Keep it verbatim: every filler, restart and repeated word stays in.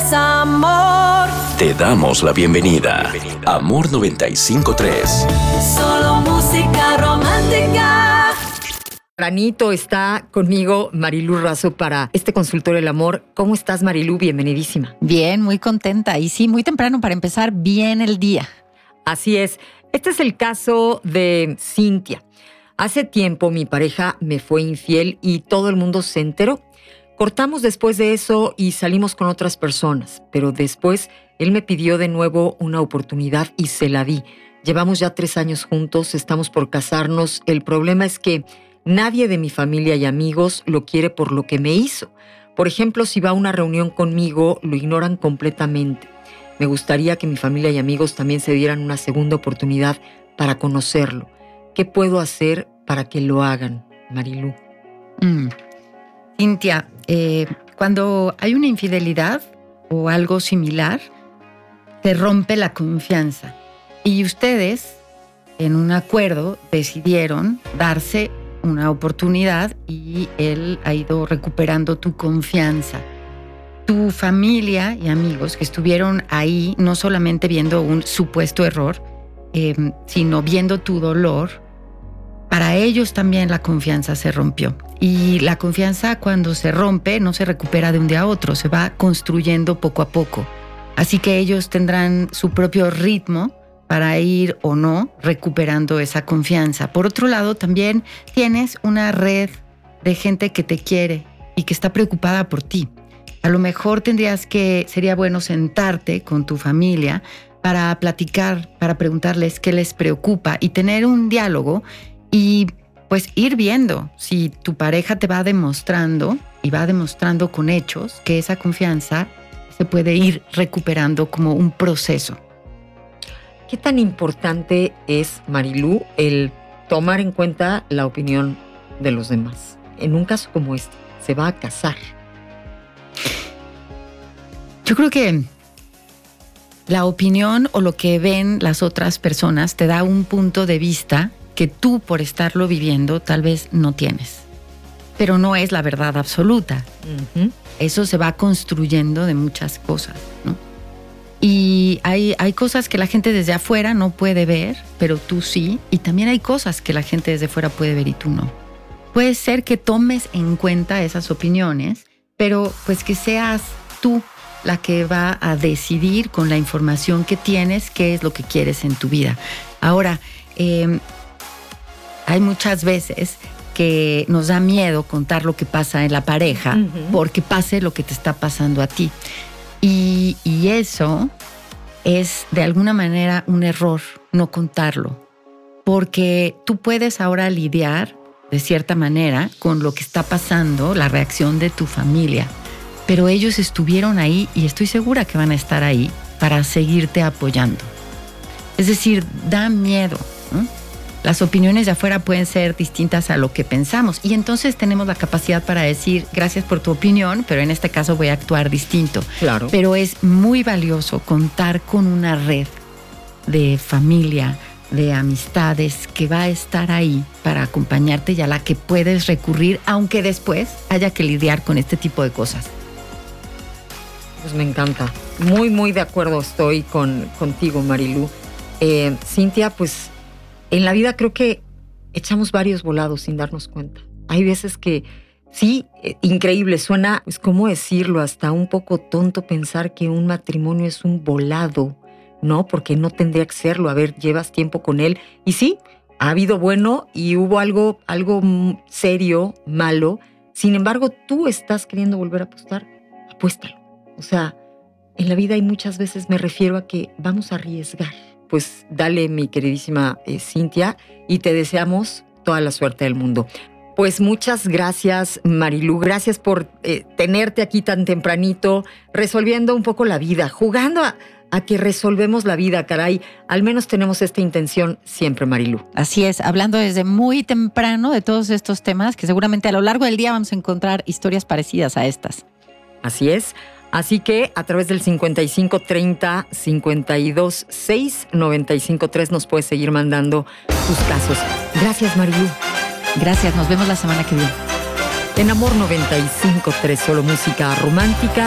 amor. Te damos la bienvenida. Amor noventa y cinco punto tres. Solo música romántica. Tempranito está conmigo Marilú Razo para este consultorio del amor. ¿Cómo estás, Marilú? Bienvenidísima. Bien, muy contenta. Y sí, muy temprano para empezar bien el día. Así es. Este es el caso de Cintia. Hace tiempo mi pareja me fue infiel y todo el mundo se enteró. Cortamos después de eso y salimos con otras personas, pero después él me pidió de nuevo una oportunidad y se la di. Llevamos ya tres años juntos, estamos por casarnos. El problema es que nadie de mi familia y amigos lo quiere por lo que me hizo. Por ejemplo, si va a una reunión conmigo, lo ignoran completamente. Me gustaría que mi familia y amigos también se dieran una segunda oportunidad para conocerlo. ¿Qué puedo hacer para que lo hagan, Marilú? Mm. Cintia, eh, cuando hay una infidelidad o algo similar, se rompe la confianza. Y ustedes, en un acuerdo, decidieron darse una oportunidad y él ha ido recuperando tu confianza. Tu familia y amigos que estuvieron ahí, no solamente viendo un supuesto error, eh, sino viendo tu dolor, para ellos también la confianza se rompió. Y la confianza, cuando se rompe, no se recupera de un día a otro, se va construyendo poco a poco. Así que ellos tendrán su propio ritmo para ir o no recuperando esa confianza. Por otro lado, también tienes una red de gente que te quiere y que está preocupada por ti. A lo mejor tendrías que, sería bueno sentarte con tu familia para platicar, para preguntarles qué les preocupa y tener un diálogo y pues ir viendo si tu pareja te va demostrando y va demostrando con hechos que esa confianza se puede ir recuperando como un proceso. ¿Qué tan importante es, Marilú, el tomar en cuenta la opinión de los demás? En un caso como este, se va a casar. Yo creo que la opinión o lo que ven las otras personas te da un punto de vista que tú, por estarlo viviendo, tal vez no tienes. Pero no es la verdad absoluta. Uh-huh. Eso se va construyendo de muchas cosas, ¿no? Y hay, hay cosas que la gente desde afuera no puede ver, pero tú sí. Y también hay cosas que la gente desde fuera puede ver y tú no. Puede ser que tomes en cuenta esas opiniones, pero pues que seas tú la que va a decidir con la información que tienes qué es lo que quieres en tu vida. Ahora, eh, hay muchas veces que nos da miedo contar lo que pasa en la pareja, uh-huh, porque pase lo que te está pasando a ti. Y, y eso es de alguna manera un error, no contarlo. Porque tú puedes ahora lidiar de cierta manera con lo que está pasando, la reacción de tu familia. Pero ellos estuvieron ahí y estoy segura que van a estar ahí para seguirte apoyando. Es decir, da miedo, ¿no? Las opiniones de afuera pueden ser distintas a lo que pensamos y entonces tenemos la capacidad para decir gracias por tu opinión, pero en este caso voy a actuar distinto. Claro. Pero es muy valioso contar con una red de familia, de amistades que va a estar ahí para acompañarte y a la que puedes recurrir, aunque después haya que lidiar con este tipo de cosas. Pues me encanta. Muy, muy de acuerdo estoy con, contigo, Marilú. Eh, Cintia, pues en la vida creo que echamos varios volados sin darnos cuenta. Hay veces que sí, eh, increíble, suena, pues cómo decirlo, hasta un poco tonto pensar que un matrimonio es un volado, ¿no? Porque no tendría que serlo. A ver, llevas tiempo con él y sí, ha habido bueno y hubo algo, algo serio, malo. Sin embargo, tú estás queriendo volver a apostar, apuéstalo. O sea, en la vida hay muchas veces, me refiero a que vamos a arriesgar. Pues dale, mi queridísima eh, Cintia, y te deseamos toda la suerte del mundo. Pues muchas gracias, Marilú. Gracias por eh, tenerte aquí tan tempranito, resolviendo un poco la vida, jugando a, a que resolvemos la vida, caray. Al menos tenemos esta intención siempre, Marilú. Así es, hablando desde muy temprano de todos estos temas, que seguramente a lo largo del día vamos a encontrar historias parecidas a estas. Así es. Así que a través del cincuenta y cinco treinta cincuenta y dos seis noventa y cinco tres nos puedes seguir mandando tus casos. Gracias, Marilú. Gracias, nos vemos la semana que viene. En Amor noventa y cinco tres, solo música romántica.